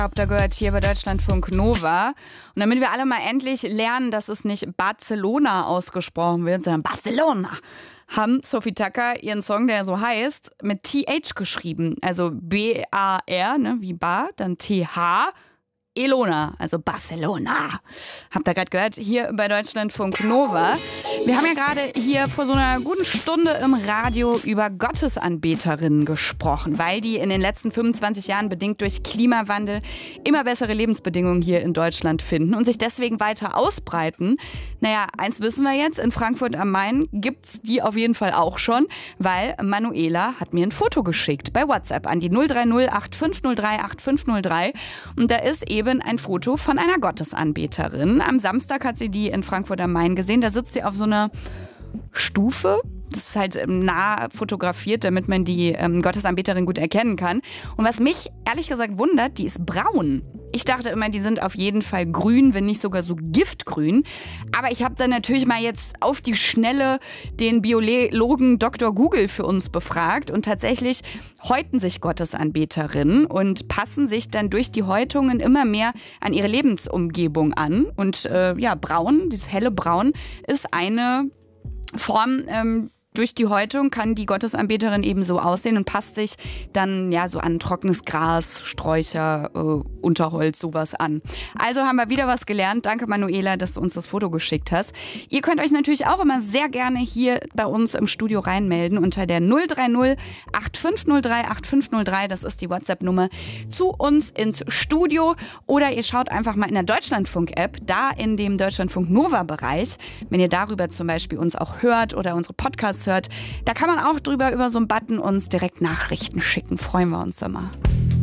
Habt ihr gehört hier bei Deutschlandfunk Nova. Und damit wir alle mal endlich lernen, dass es nicht Barcelona ausgesprochen wird, sondern Barcelona, haben Sophie Tucker ihren Song, der so heißt, mit TH geschrieben. Also B-A-R, ne, wie Bar, dann T-H, Elona, also Barcelona. Habt ihr gerade gehört, hier bei Deutschlandfunk Nova. Wir haben ja gerade hier vor so einer guten Stunde im Radio über Gottesanbeterinnen gesprochen, weil die in den letzten 25 Jahren bedingt durch Klimawandel immer bessere Lebensbedingungen hier in Deutschland finden und sich deswegen weiter ausbreiten. Naja, eins wissen wir jetzt, in Frankfurt am Main gibt's die auf jeden Fall auch schon, weil Manuela hat mir ein Foto geschickt bei WhatsApp an die 030 8503 8503 und da ist eben ein Foto von einer Gottesanbeterin. Am Samstag hat sie die in Frankfurt am Main gesehen. Da sitzt sie auf so einer Stufe. Das ist halt nah fotografiert, damit man die Gottesanbeterin gut erkennen kann. Und was mich ehrlich gesagt wundert, die ist braun. Ich dachte immer, die sind auf jeden Fall grün, wenn nicht sogar so giftgrün. Aber ich habe dann natürlich mal jetzt auf die Schnelle den Biologen Dr. Google für uns befragt. Und tatsächlich häuten sich Gottesanbeterinnen und passen sich dann durch die Häutungen immer mehr an ihre Lebensumgebung an. Und braun, dieses helle Braun, ist eine Form, durch die Häutung kann die Gottesanbeterin eben so aussehen und passt sich dann ja so an trockenes Gras, Sträucher, Unterholz, sowas an. Also haben wir wieder was gelernt. Danke Manuela, dass du uns das Foto geschickt hast. Ihr könnt euch natürlich auch immer sehr gerne hier bei uns im Studio reinmelden unter der 030 8503 8503. Das ist die WhatsApp-Nummer zu uns ins Studio. Oder ihr schaut einfach mal in der Deutschlandfunk-App, da in dem Deutschlandfunk-Nova-Bereich. Wenn ihr darüber zum Beispiel uns auch hört oder unsere Podcasts hört, da kann man auch drüber über so einen Button uns direkt Nachrichten schicken. Freuen wir uns immer.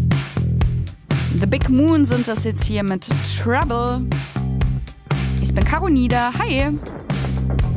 The Big Moon sind das jetzt hier mit Trouble. Ich bin Caro Nieder. Hi.